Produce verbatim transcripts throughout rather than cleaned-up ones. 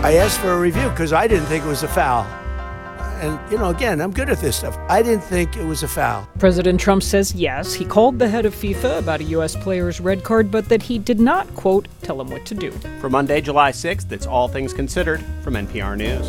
I asked for a review because I didn't think it was a foul. And, you know, again, I'm good at this stuff. I didn't think it was a foul. President Trump says yes, he called the head of FIFA about a U S player's red card, but that he did not, quote, tell him what to do. For Monday, July sixth, it's All Things Considered from N P R News.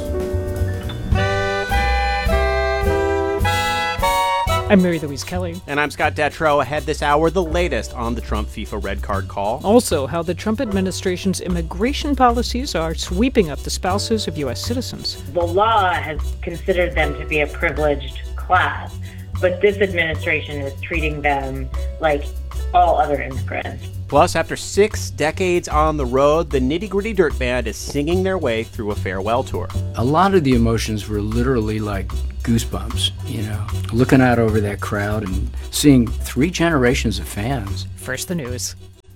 I'm Mary Louise Kelly. And I'm Scott Detrow. Ahead this hour, the latest on the Trump FIFA red card call. Also, how the Trump administration's immigration policies are sweeping up the spouses of U S citizens. The law has considered them to be a privileged class, but this administration is treating them like all other immigrants. Plus, after six decades on the road, the Nitty Gritty Dirt Band is singing their way through a farewell tour. A lot of the emotions were literally like goosebumps, you know, looking out over that crowd and seeing three generations of fans. First, the news.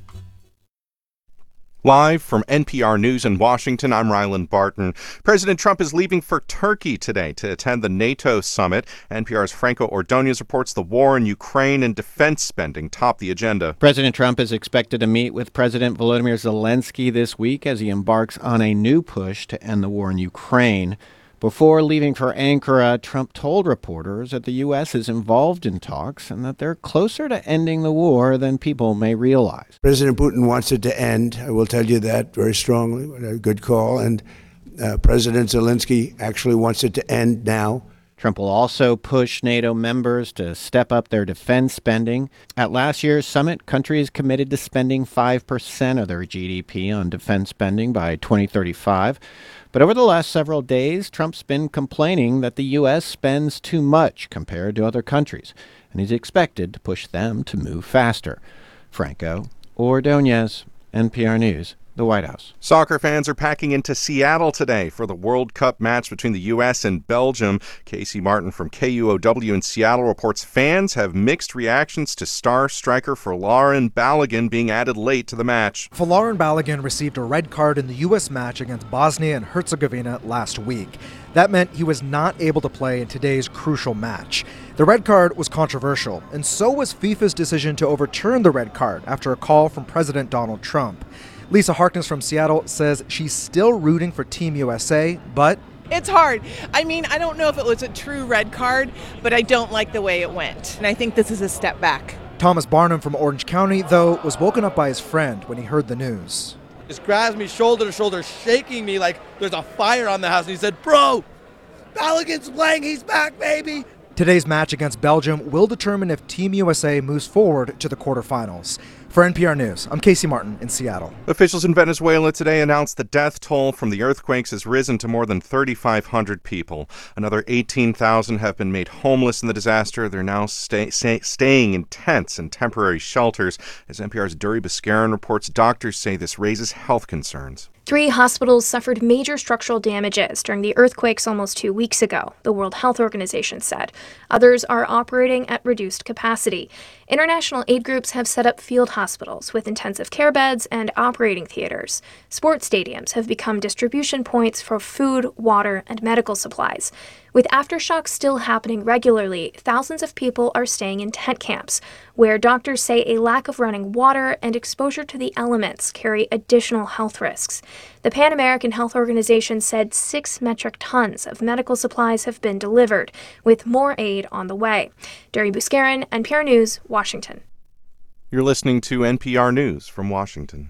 Live from N P R News in Washington, I'm Ryland Barton. President Trump is leaving for Turkey today to attend the NATO summit. N P R's Franco Ordonez reports the war in Ukraine and defense spending top the agenda. President Trump is expected to meet with President Volodymyr Zelensky this week as he embarks on a new push to end the war in Ukraine. Before leaving for Ankara, Trump told reporters that the U S is involved in talks and that they're closer to ending the war than people may realize. President Putin wants it to end. I will tell you that very strongly. A good call. And uh, President Zelensky actually wants it to end now. Trump will also push NATO members to step up their defense spending. At last year's summit, countries committed to spending five percent of their G D P on defense spending by twenty thirty-five. But over the last several days, Trump's been complaining that the U S spends too much compared to other countries, and he's expected to push them to move faster. Franco Ordonez, N P R News, the White House. Soccer fans are packing into Seattle today for the World Cup match between the U S and Belgium. Casey Martin from K U O W in Seattle reports fans have mixed reactions to star striker Folarin Balogun being added late to the match. Folarin Balogun received a red card in the U S match against Bosnia and Herzegovina last week. That meant he was not able to play in today's crucial match. The red card was controversial, and so was FIFA's decision to overturn the red card after a call from President Donald Trump. Lisa Harkness from Seattle says she's still rooting for Team U S A, but it's hard. I mean, I don't know if it was a true red card, but I don't like the way it went. And I think this is a step back. Thomas Barnum from Orange County, though, was woken up by his friend when he heard the news. Just grabs me shoulder to shoulder, shaking me like there's a fire on the house. And he said, "Bro, Balogun's playing. He's back, baby." Today's match against Belgium will determine if Team U S A moves forward to the quarterfinals. For N P R News, I'm Casey Martin in Seattle. Officials in Venezuela today announced the death toll from the earthquakes has risen to more than thirty-five hundred people. Another eighteen thousand have been made homeless in the disaster. They're now stay, stay, staying in tents and temporary shelters. As N P R's Duri Bascarin reports, doctors say this raises health concerns. Three hospitals suffered major structural damages during the earthquakes almost two weeks ago, the World Health Organization said. Others are operating at reduced capacity. International aid groups have set up field hospitals with intensive care beds and operating theaters. Sports stadiums have become distribution points for food, water, and medical supplies. With aftershocks still happening regularly, thousands of people are staying in tent camps, where doctors say a lack of running water and exposure to the elements carry additional health risks. The Pan American Health Organization said six metric tons of medical supplies have been delivered, with more aid on the way. Duri Bascarin, N P R News, Washington. You're listening to N P R News from Washington.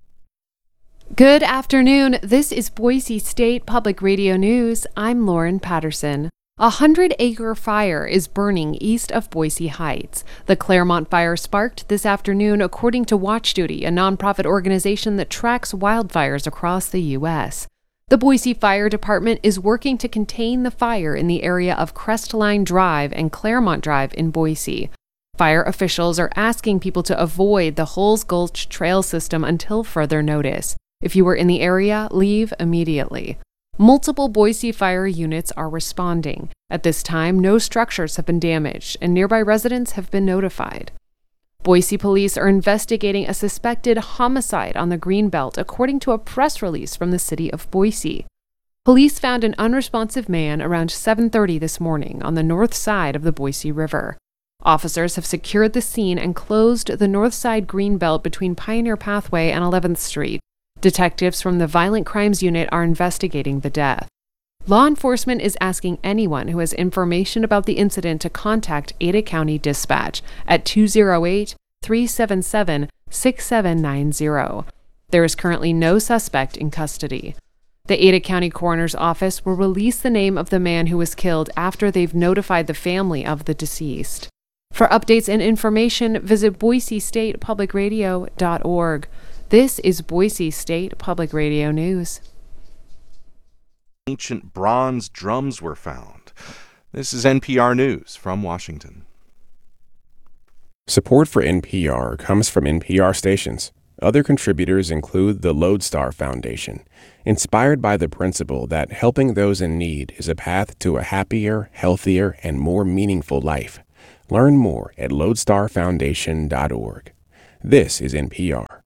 Good afternoon. This is Boise State Public Radio News. I'm Lauren Patterson. A hundred-acre fire is burning east of Boise Heights. The Claremont fire sparked this afternoon, according to Watch Duty, a nonprofit organization that tracks wildfires across the U S. The Boise Fire Department is working to contain the fire in the area of Crestline Drive and Claremont Drive in Boise. Fire officials are asking people to avoid the Hulls Gulch trail system until further notice. If you were in the area, leave immediately. Multiple Boise fire units are responding. At this time, no structures have been damaged, and nearby residents have been notified. Boise police are investigating a suspected homicide on the Greenbelt, according to a press release from the city of Boise. Police found an unresponsive man around seven thirty this morning on the north side of the Boise River. Officers have secured the scene and closed the north side Greenbelt between Pioneer Pathway and eleventh Street. Detectives from the Violent Crimes Unit are investigating the death. Law enforcement is asking anyone who has information about the incident to contact Ada County Dispatch at two oh eight, three seven seven, six seven nine zero. There is currently no suspect in custody. The Ada County Coroner's Office will release the name of the man who was killed after they've notified the family of the deceased. For updates and information, visit Boise State Public Radio dot org. This is Boise State Public Radio News. Ancient bronze drums were found. This is N P R News from Washington. Support for N P R comes from N P R stations. Other contributors include the Lodestar Foundation, inspired by the principle that helping those in need is a path to a happier, healthier, and more meaningful life. Learn more at lodestar foundation dot org. This is N P R.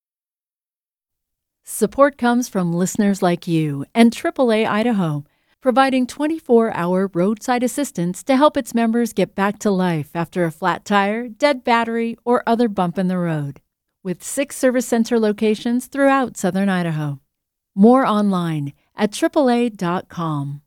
Support comes from listeners like you and triple A Idaho, providing twenty-four hour roadside assistance to help its members get back to life after a flat tire, dead battery, or other bump in the road. With six service center locations throughout southern Idaho. More online at triple A dot com.